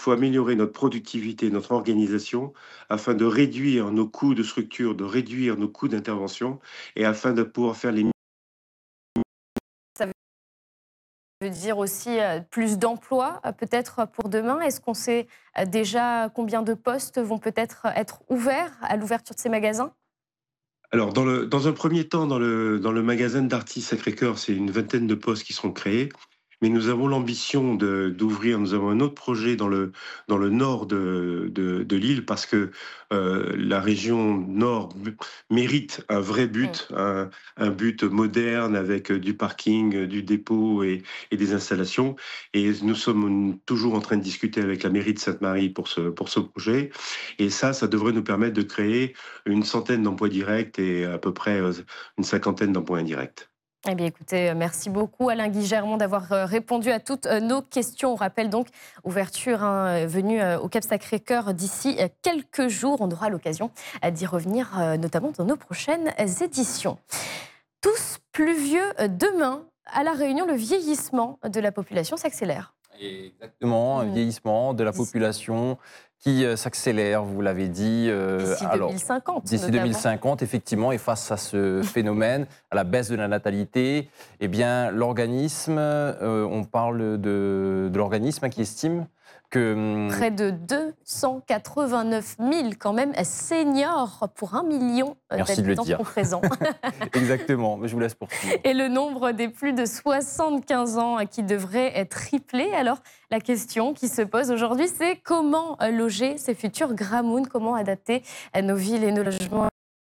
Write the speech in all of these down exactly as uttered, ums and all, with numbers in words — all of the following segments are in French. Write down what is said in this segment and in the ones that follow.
faut améliorer notre productivité, notre organisation, afin de réduire nos coûts de structure, de réduire nos coûts d'intervention et afin de pouvoir faire les Ça veut dire aussi euh, plus d'emplois, euh, peut-être pour demain. Est-ce qu'on sait euh, déjà combien de postes vont peut-être être ouverts à l'ouverture de ces magasins? Alors, dans, le, dans un premier temps, dans le, dans le magasin d'Artis Sacré-Cœur, c'est une vingtaine de postes qui seront créés. Mais nous avons l'ambition de- d'ouvrir, nous avons un autre projet dans le, dans le nord de, de, de l'île parce que euh, la région nord m- mérite un vrai Mm. but, un, un but moderne avec euh, du parking, euh, du dépôt et, et des installations. Et nous sommes toujours en train de discuter avec la mairie de Sainte-Marie pour ce, pour ce projet. Et ça, ça devrait nous permettre de créer une centaine d'emplois directs et à peu près euh, une cinquantaine d'emplois indirects. Eh bien, écoutez, euh, merci beaucoup Alain Guy Germont d'avoir euh, répondu à toutes euh, nos questions. On rappelle donc ouverture hein, euh, venue euh, au Cap Sacré-Cœur d'ici euh, quelques jours. On aura l'occasion euh, d'y revenir, euh, notamment dans nos prochaines éditions. Tous plus vieux euh, demain. À La Réunion, le vieillissement de la population s'accélère. Exactement, un Mmh. vieillissement de la D'ici population qui euh, s'accélère, vous l'avez dit. euh, d'ici alors, deux mille cinquante, d'ici notamment. deux mille cinquante, effectivement, et face à ce phénomène, à la baisse de la natalité, eh bien, l'organisme, euh, on parle de, de l'organisme qui estime que hum, Près de deux cent quatre-vingt-neuf mille quand même seniors pour un million euh, merci de le d'habitants dire. seront présents. Exactement, mais je vous laisse poursuivre. Et le nombre des plus de soixante-quinze ans qui devrait tripler. Alors, la question qui se pose aujourd'hui, c'est comment loger ces futurs Gramounes, comment adapter nos villes et nos logements.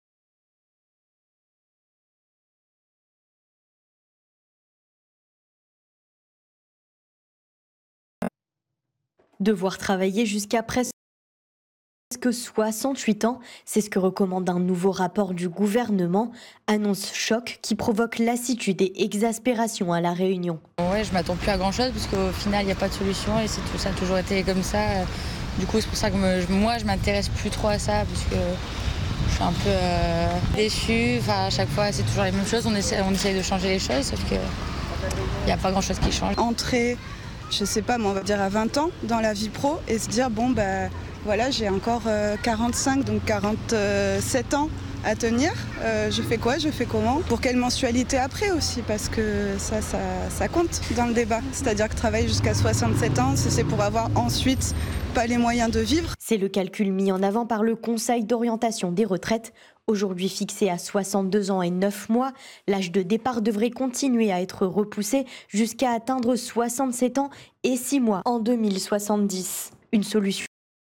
Devoir travailler jusqu'à presque soixante-huit ans, c'est ce que recommande un nouveau rapport du gouvernement. Annonce choc qui provoque lassitude et exaspération à La Réunion. Ouais, je m'attends plus à grand chose parce qu'au final, il n'y a pas de solution et c'est tout ça a toujours été comme ça. Du coup, c'est pour ça que me- moi, je m'intéresse plus trop à ça parce que je suis un peu euh, déçue. Enfin, à chaque fois, c'est toujours les mêmes choses. On essaie, on essaye de changer les choses, sauf que il n'y a pas grand chose qui change. Entrer, je sais pas, moi, on va dire à vingt ans dans la vie pro et se dire, bon, ben voilà, j'ai encore euh, quarante-cinq, donc quarante-sept ans à tenir. Euh, je fais quoi, je fais comment? Pour quelle mensualité après aussi? Parce que ça, ça, ça compte dans le débat. C'est-à-dire que travailler jusqu'à soixante-sept ans, c'est c'est pour avoir ensuite pas les moyens de vivre. C'est le calcul mis en avant par le Conseil d'orientation des retraites. Aujourd'hui fixé à soixante-deux ans et neuf mois, l'âge de départ devrait continuer à être repoussé jusqu'à atteindre soixante-sept ans et six mois en deux mille soixante-dix. Une solution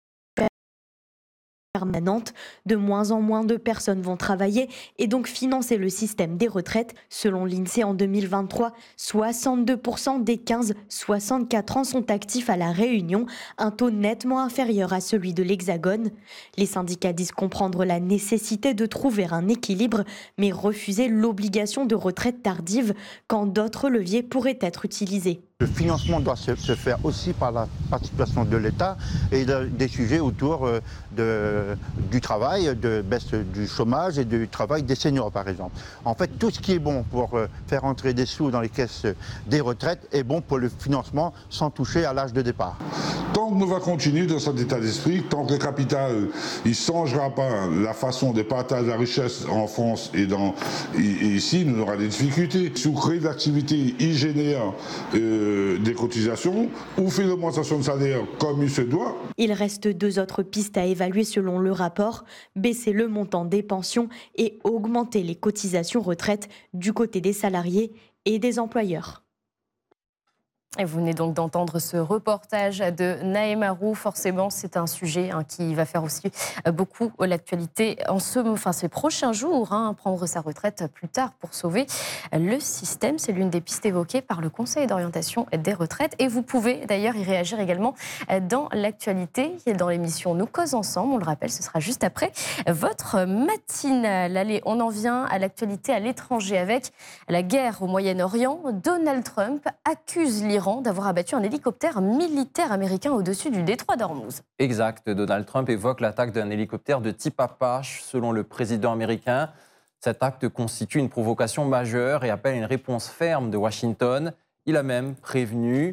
permanente, de moins en moins de personnes vont travailler et donc financer le système des retraites. Selon l'INSEE, en deux mille vingt-trois, soixante-deux pour cent des quinze soixante-quatre ans sont actifs à La Réunion, un taux nettement inférieur à celui de l'Hexagone. Les syndicats disent comprendre la nécessité de trouver un équilibre, mais refuser l'obligation de retraite tardive quand d'autres leviers pourraient être utilisés. Le financement doit se, se faire aussi par la participation de l'État et de- des sujets autour euh, de, du travail, de baisse du chômage et du travail des seniors par exemple. En fait, tout ce qui est bon pour euh, faire entrer des sous dans les caisses des retraites est bon pour le financement sans toucher à l'âge de départ. Tant que nous va continuer dans cet état d'esprit, tant que le capital il ne changera pas la façon de partager la richesse en France et, dans, et, et ici, nous aurons des difficultés. Si vous créez de l'activité, il génère euh, des cotisations ou fait l'augmentation de salaire comme il se doit. Il reste deux autres pistes à évaluer selon le rapport, baisser le montant des pensions et augmenter les cotisations retraite du côté des salariés et des employeurs. Et vous venez donc d'entendre ce reportage de Naëma Roux. Forcément, c'est un sujet hein, qui va faire aussi beaucoup l'actualité en ce, enfin, ces prochains jours. Hein, prendre sa retraite plus tard pour sauver le système, c'est l'une des pistes évoquées par le Conseil d'orientation des retraites. Et vous pouvez d'ailleurs y réagir également dans l'actualité, dans l'émission Nous cause ensemble. On le rappelle, ce sera juste après votre matinale. Allez, on en vient à l'actualité à l'étranger avec la guerre au Moyen-Orient. Donald Trump accuse l'Iran d'avoir abattu un hélicoptère militaire américain au-dessus du détroit d'Ormuz. Exact, Donald Trump évoque l'attaque d'un hélicoptère de type Apache. Selon le président américain, cet acte constitue une provocation majeure et appelle une réponse ferme de Washington. Il a même prévenu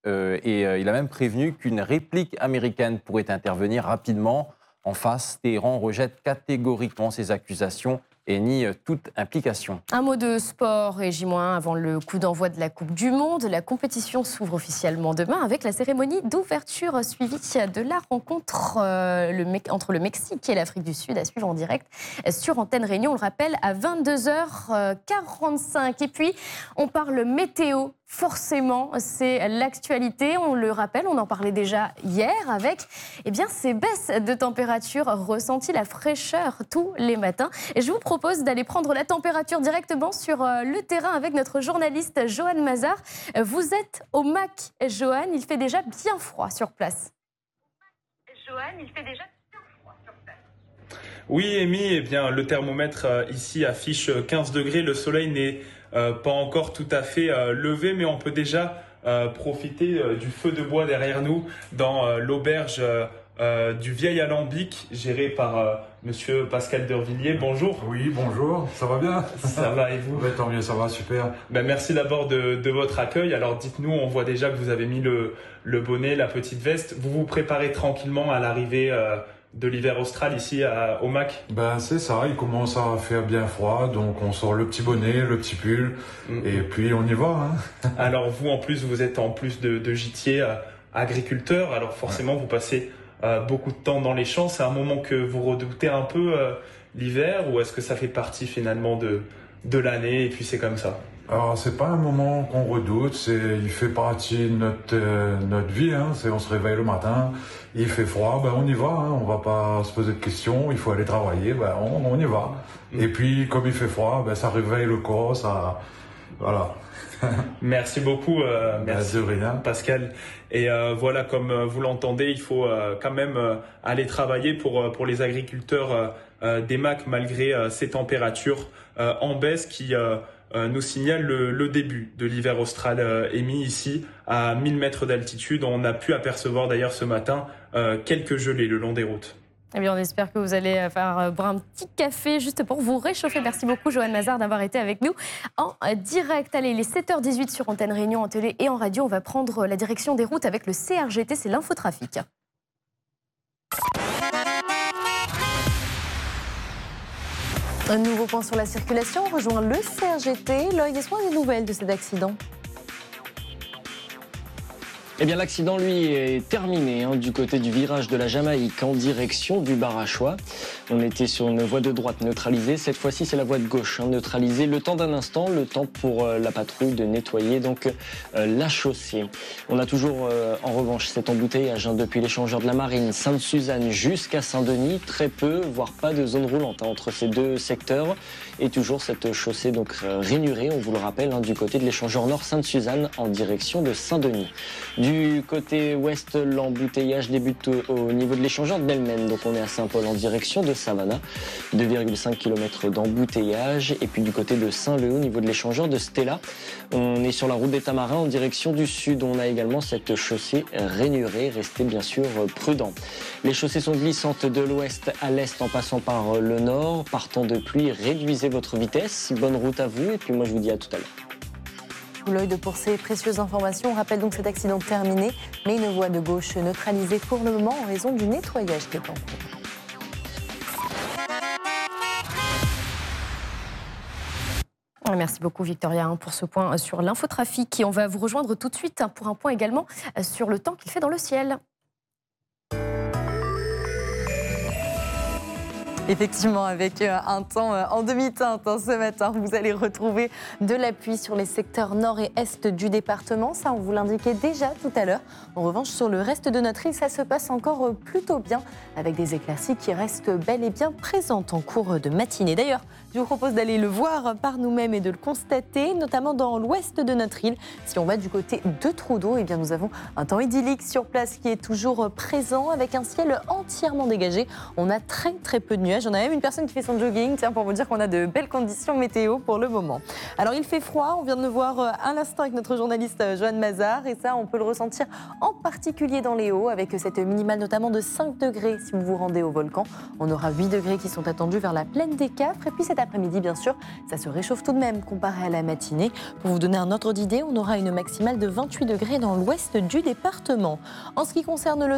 euh, et euh, il a même prévenu qu'une réplique américaine pourrait intervenir rapidement. En face, Téhéran rejette catégoriquement ces accusations et nie toute implication. Un mot de sport et J un avant le coup d'envoi de la Coupe du Monde. La compétition s'ouvre officiellement demain avec la cérémonie d'ouverture suivie de la rencontre euh, le, entre le Mexique et l'Afrique du Sud à suivre en direct sur Antenne Réunion. On le rappelle à vingt-deux heures quarante-cinq. Et puis, on parle météo. Forcément, c'est l'actualité. On le rappelle, on en parlait déjà hier avec eh bien, ces baisses de température ressenties, la fraîcheur tous les matins. Et je vous propose d'aller prendre la température directement sur le terrain avec notre journaliste Johan Mazard. Vous êtes au M A C, Johan. Il fait déjà bien froid sur place. Johan, il fait déjà bien froid sur place. Oui, Amy, eh bien, le thermomètre euh, ici affiche quinze degrés. Le soleil n'est euh, pas encore tout à fait euh, levé, mais on peut déjà euh, profiter euh, du feu de bois derrière nous dans euh, l'auberge euh, euh, du Vieil Alambic, gérée par euh, Monsieur Pascal Dervilliers. Bonjour. Oui, bonjour. Ça va bien? Ça va et vous? Ouais, tant mieux, ça va, super. Ben, merci d'abord de, de votre accueil. Alors dites-nous, on voit déjà que vous avez mis le, le bonnet, la petite veste. Vous vous préparez tranquillement à l'arrivée euh, de l'hiver austral ici à, au M A C? Ben c'est ça, il commence à faire bien froid, donc on sort le petit bonnet, le petit pull, mmh. et puis on y va. Hein. Alors vous, en plus, vous êtes en plus de, de gîtier euh, agriculteur, alors forcément ouais. vous passez euh, beaucoup de temps dans les champs. C'est un moment que vous redoutez un peu euh, l'hiver, ou est-ce que ça fait partie finalement de, de l'année et puis c'est comme ça? Alors c'est pas un moment qu'on redoute, c'est il fait partie de notre euh, notre vie. Hein. C'est on se réveille le matin, il fait froid, ben on y va. Hein. On va pas se poser de questions. Il faut aller travailler, ben on, on y va. Mmh. Et puis comme il fait froid, ben ça réveille le corps, ça voilà. Merci beaucoup, euh, merci de rien. Pascal. Et euh, voilà, comme vous l'entendez, il faut euh, quand même euh, aller travailler pour pour les agriculteurs euh, des M A C malgré euh, ces températures euh, en baisse qui euh, Euh, nous signale le, le début de l'hiver austral euh, émis ici à mille mètres d'altitude. On a pu apercevoir d'ailleurs ce matin euh, quelques gelées le long des routes. Eh bien, on espère que vous allez faire boire un petit café juste pour vous réchauffer. Merci beaucoup, Johan Mazard, d'avoir été avec nous en direct. Allez, il est sept heures dix-huit sur Antenne Réunion, en télé et en radio. On va prendre la direction des routes avec le C R G T, c'est l'infotrafic. Un nouveau point sur la circulation, on rejoint le C R G T. Loïc, est-ce des nouvelles de cet accident ? Eh bien, l'accident, lui, est terminé hein, du côté du virage de la Jamaïque en direction du Barachois. On était sur une voie de droite neutralisée. Cette fois-ci, c'est la voie de gauche hein, neutralisée. Le temps d'un instant, le temps pour euh, la patrouille de nettoyer donc euh, la chaussée. On a toujours, euh, en revanche, cet embouteillage hein, depuis l'échangeur de la Marine, Sainte-Suzanne jusqu'à Saint-Denis. Très peu, voire pas de zone roulante hein, entre ces deux secteurs. Et toujours cette chaussée donc euh, rainurée, on vous le rappelle, hein, du côté de l'échangeur nord Sainte-Suzanne en direction de Saint-Denis. Du côté ouest, l'embouteillage débute au niveau de l'échangeur de Belmen. Donc on est à Saint-Paul en direction de Savannah. deux virgule cinq kilomètres d'embouteillage. Et puis du côté de Saint-Leu, au niveau de l'échangeur de Stella, on est sur la route des Tamarins en direction du sud. On a également cette chaussée rainurée. Restez bien sûr prudents. Les chaussées sont glissantes de l'ouest à l'est en passant par le nord. Partant de pluie, réduisez votre vitesse. Bonne route à vous. Et puis moi je vous dis à tout à l'heure. L'œil pour ces précieuses informations. On rappelle donc cet accident terminé, mais une voie de gauche neutralisée pour le moment en raison du nettoyage qui est en cours. Merci beaucoup Victoria pour ce point sur l'infotrafic. Et on va vous rejoindre tout de suite pour un point également sur le temps qu'il fait dans le ciel. Effectivement, avec un temps en demi-teinte ce matin, vous allez retrouver de la pluie sur les secteurs nord et est du département. Ça, on vous l'indiquait déjà tout à l'heure. En revanche, sur le reste de notre île, ça se passe encore plutôt bien, avec des éclaircies qui restent bel et bien présentes en cours de matinée. D'ailleurs, je vous propose d'aller le voir par nous-mêmes et de le constater, notamment dans l'ouest de notre île. Si on va du côté de Trudeau, eh bien nous avons un temps idyllique sur place qui est toujours présent, avec un ciel entièrement dégagé. On a très très peu de nuages. neige. On a même une personne qui fait son jogging, tiens, pour vous dire qu'on a de belles conditions météo pour le moment. Alors il fait froid, on vient de le voir à l'instant avec notre journaliste Joanne Mazard, et ça on peut le ressentir en particulier dans les Hauts, avec cette minimale notamment de cinq degrés si vous vous rendez au volcan. On aura huit degrés qui sont attendus vers la plaine des Cafres, et puis cet après-midi bien sûr, ça se réchauffe tout de même comparé à la matinée. Pour vous donner un ordre d'idée, on aura une maximale de vingt-huit degrés dans l'ouest du département. En ce qui concerne le